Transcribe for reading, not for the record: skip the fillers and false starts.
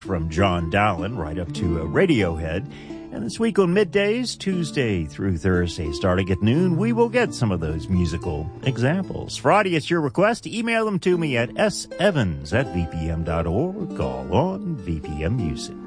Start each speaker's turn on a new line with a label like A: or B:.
A: from John Dowland right up to Radiohead. And this week on middays, Tuesday through Thursday, starting at noon, we will get some of those musical examples. Friday, it's your request. Email them to me at sevans@vpm.org. Call on VPM Music.